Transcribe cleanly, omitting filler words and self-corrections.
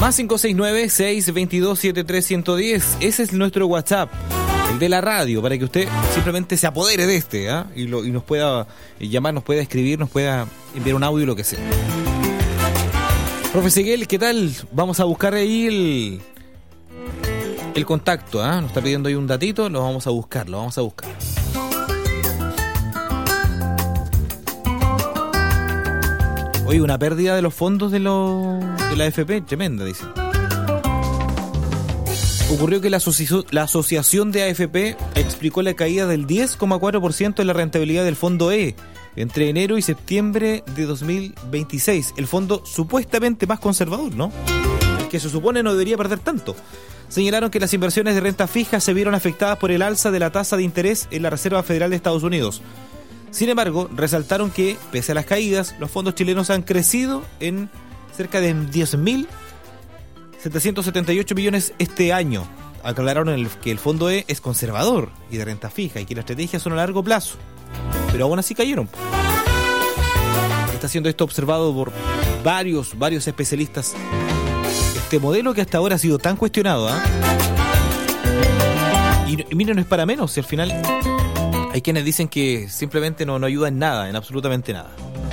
Más 569-622-73110. Ese es nuestro WhatsApp, el de la radio, para que usted simplemente se apodere de este, y nos pueda llamar, nos pueda escribir, nos pueda enviar un audio, lo que sea. Profe Seguel, ¿qué tal? Vamos a buscar ahí el contacto, nos está pidiendo ahí un datito, lo vamos a buscar. Oye, una pérdida de los fondos de la AFP, tremenda, dice. Ocurrió que la asociación de AFP explicó la caída del 10,4% en la rentabilidad del fondo E entre enero y septiembre de 2026. El fondo supuestamente más conservador, ¿no? El que se supone no debería perder tanto. Señalaron que las inversiones de renta fija se vieron afectadas por el alza de la tasa de interés en la Reserva Federal de Estados Unidos. Sin embargo, resaltaron que, pese a las caídas, los fondos chilenos han crecido en cerca de 10.778 millones este año. Aclararon que el fondo E es conservador y de renta fija y que las estrategias son a largo plazo. Pero aún así cayeron. Está siendo esto observado por varios especialistas. Este modelo que hasta ahora ha sido tan cuestionado, Y miren, no es para menos, si al final hay quienes dicen que simplemente no ayuda en nada, en absolutamente nada.